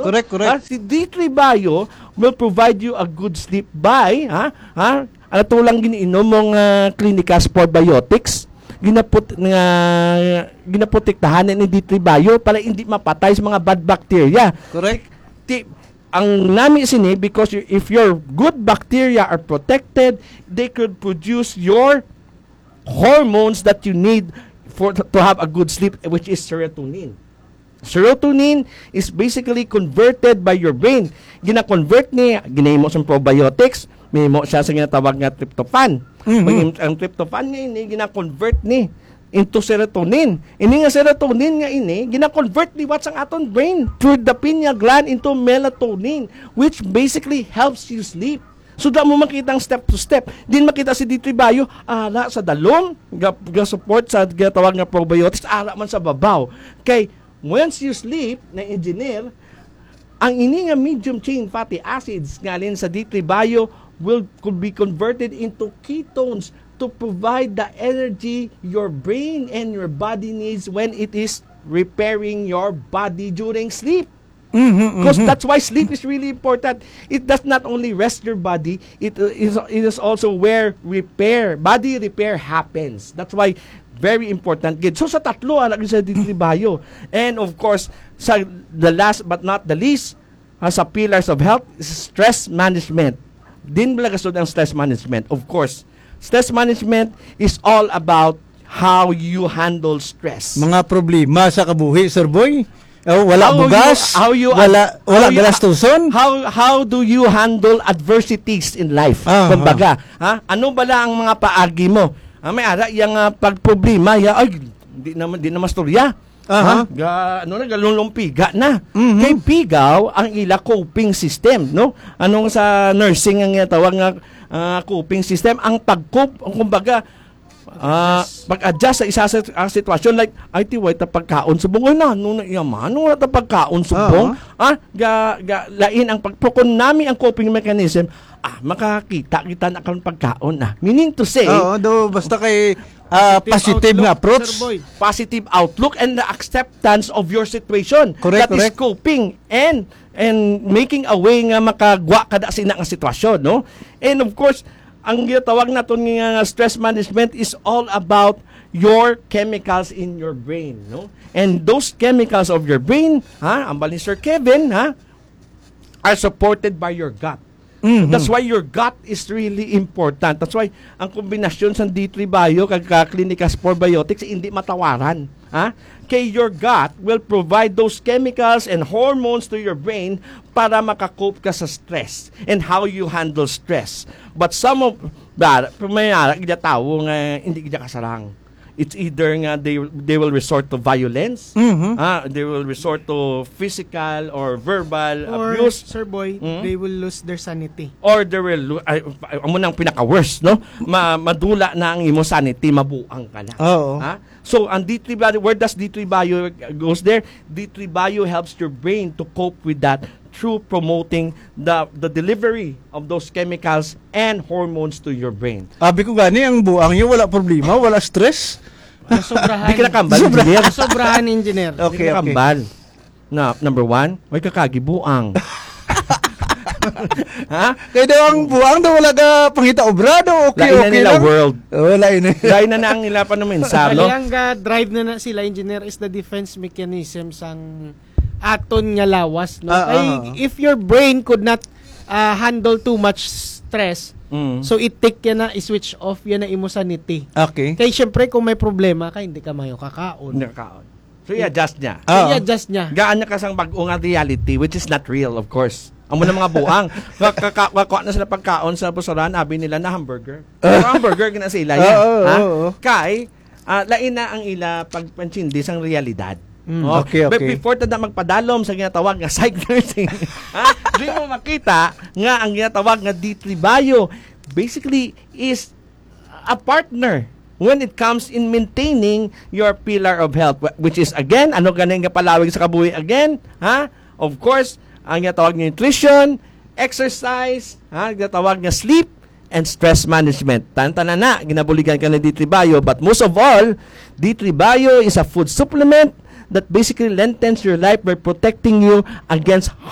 no? Correct. Si D3 Bio will provide you a good sleep by, ano tulang giniinom mong Clinica Sport Biotics, ginaprotektahan ni D3 Bio para hindi mapatay sa mga bad bacteria. Correct. Ang nami sini, because if your good bacteria are protected, they could produce your hormones that you need to have a good sleep, which is serotonin. Serotonin is basically converted by your brain. Gina-convert ginahimo sa probiotics, mahimo siya sa ginatawag nga tryptophan. Ang tryptophan nga ini gina-convert into serotonin. Ini nga serotonin nga ini gina-convert ni what's ang aton brain through the pineal gland into melatonin, which basically helps you sleep. So da mo makita ang step to step. Din makita si D3 Bio ala sa dalom ga-support sa ginatawag nga probiotics, ala man sa babaw. Kay once you sleep na engineer, ang ini nga medium chain fatty acids nga alin sa D3 Bio could be converted into ketones to provide the energy your brain and your body needs when it is repairing your body during sleep. Because that's why sleep is really important. It does not only rest your body, it is also where body repair happens. That's why very important. So sa tatlo anak sa D3 Bio. And of course, sa the last but not the least, sa pillars of health is stress management. Din bala gasod ang stress management. Of course, stress management is all about how you handle stress. Mga problema sa kabuhi, Sir Boy. Wala bugas, wala galastuson. How do you handle adversities in life? Kumbaga, ano bala ang mga paagi mo? May ara yang pagproblema di na mastorya. Galulumpiga na. Kay pigaw ang ila coping system, no? Anong sa nursing ang tawag nga coping system, ang pag-cope, kumbaga pag-adjust sa isa sa sitwasyon, like ay tiway ta pagkaon subong na no yaman no ta pagkaon subong lain ang pagpukon nami ang coping mechanism, makakita kita na kan pagkaon meaning to say basta kay positive nga approach, positive outlook and the acceptance of your situation. Correct. Is coping and making a way nga makagwa kada sina nga sitwasyon, no? And of course, ang gitawag naton nga stress management is all about your chemicals in your brain, no? And those chemicals of your brain, ang bali Sir Kevin, are supported by your gut. That's why your gut is really important. That's why ang kombinasyon sa D3 Bio kag Clinica Sport Biotics hindi matawaran. Kay your gut will provide those chemicals and hormones to your brain para makakope ka sa stress and how you handle stress. But some of that, pumayara kita tawo nga hindi kita kasarang. It's either nga they will resort to violence, they will resort to physical or verbal abuse. Sir Boy, they will lose their sanity. Or they will amo nang pinaka-worst, no? Madula na ang imo sanity, mabuang ka na. So, ang D3 Bio, where does D3 Bio goes there? D3 Bio helps your brain to cope with that through promoting the delivery of those chemicals and hormones to your brain. Abi ko gani ang buang niyo wala problema, wala stress. Sobrahan. Di ka nakambal, engineer. Sobrahan, engineer. Okay. Nakambal. Number one, may kakagibuang. Kaya daw ang buang daw wala ka pangita obrado, okay lang. Nila world. Lain na ang nila pa naman sa, no? Ang drive na sila, engineer, is the defense mechanism sang aton nga lawas, no? If your brain could not handle too much stress, so it-take yan na, i-switch off yan na imo sanity. Okay. Kaya syempre, kung may problema ka, hindi ka mayo kakaon. So, i-adjust niya. I-adjust niya. Gaan niya kasang bagong reality, which is not real, of course. Ang muna mga buang. Kakuha na sila pagkaon sa busaran, abi nila na hamburger. Hamburger, gina sila yan. Kay, lain na ang ila pagpansindi sang realidad. Okay. But before tada magpadalom sa ginatawag nga psych nursing, di mo makita nga ang ginatawag nga D3 Bio basically is a partner when it comes in maintaining your pillar of health, which is again, ano ganing kapalawig sa kabuhi again, of course, ang ginatawag nga nutrition, exercise, ginatawag nga sleep, and stress management. Tanan na, ginabuligan ka ng D3 Bio, but most of all, D3 Bio is a food supplement that basically lengthens your life by protecting you against